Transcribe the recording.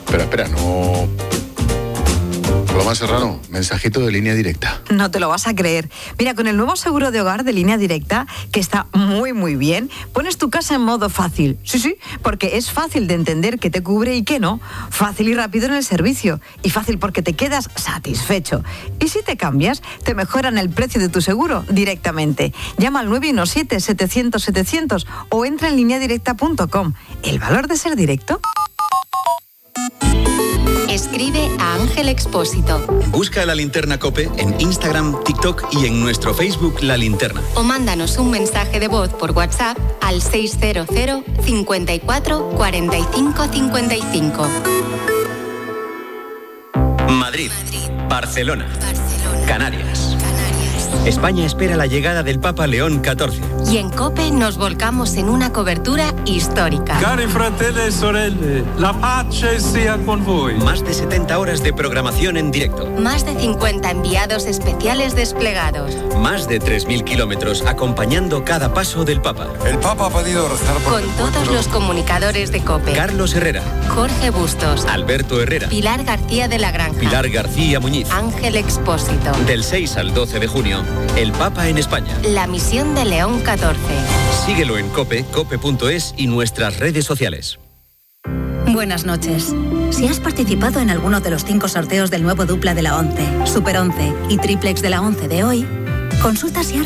Espera, no... Paloma Serrano, mensajito de Línea Directa. No te lo vas a creer. Mira, con el nuevo seguro de hogar de Línea Directa, que está muy, muy bien, pones tu casa en modo fácil. Sí, porque es fácil de entender qué te cubre y qué no. Fácil y rápido en el servicio. Y fácil porque te quedas satisfecho. Y si te cambias, te mejoran el precio de tu seguro directamente. Llama al 917-700-700 o entra en lineadirecta.com. ¿El valor de ser directo? Escribe a Ángel Expósito. Busca La Linterna COPE en Instagram, TikTok y en nuestro Facebook La Linterna. O mándanos un mensaje de voz por WhatsApp al 600 54 45 55. Madrid, Barcelona, Canarias. España espera la llegada del Papa León XIV. Y en COPE nos volcamos en una cobertura histórica. Cari fratelli e sorelle, la pace sia con voi. Más de 70 horas de programación en directo. Más de 50 enviados especiales desplegados. Más de 3.000 kilómetros acompañando cada paso del Papa. El Papa ha pedido rezar por Con todos los comunicadores de COPE. Carlos Herrera, Jorge Bustos, Alberto Herrera, Pilar García de la Granja, Pilar García Muñiz, Ángel Expósito. Del 6 al 12 de junio, el Papa en España. La misión de León XIV. Síguelo en COPE, cope.es y nuestras redes sociales. Buenas noches. Si has participado en alguno de los 5 sorteos del nuevo dupla de la 11, Super 11 y Triplex de la 11 de hoy, consulta si has